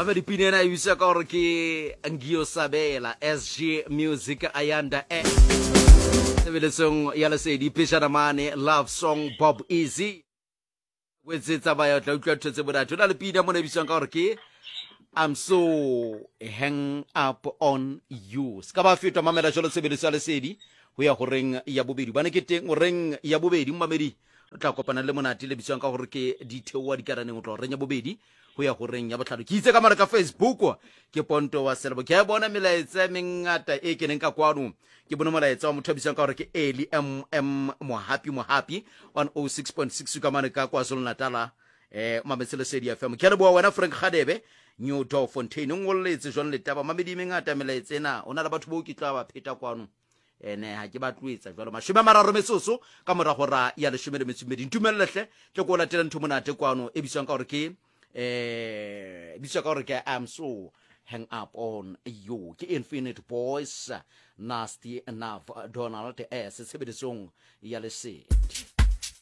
Mama dipina na ibisa ka gore ke Ngio Sabela SG Music Ayanda sebeletsong ya lesedi peshana mane love song Bob Easy wetsetsa ba ya tla utlwa thotse boratho la lepina mo na ibisa ka gore ke I'm so hang up on you ska ba fetwa mamela jolo sebeletsa lesedi ho ya go reng ya bobedi bana ke teng o reng ya bobedi mmamedi o tla kopana le monate le bitsang ka gore ke ditheoa dikaraneng o tla reng ya bobedi ho ya go reng ya botlhano ke itse ka mara ka Facebook ke Ponto wa Selebo ke bona melaetsa mengata e ke neng ka kwano ke bona molaetsa wa motho a bitsang ka gore ke Eli Mohapi on 06.6 ka mane ka KwaZulu Natal mametsele sedi FM ke re boa wena Frank Khadebe New Door Fontaine ngolletse jwana le taba mamedi mengata melaetsa ena ona la batho bo ke tla ba pheta kwano ene ha ke batluetsa jwalo mashome mararo metsoso ka mora gora ya leshome le metsumedi ntumelehle ke go latela ntho monate kwano e biswang ka gore ke biswa ka gore ke I'm so hang up on you ke Infinite Boys Nasty Enough Donald S sebedisong ya lesedi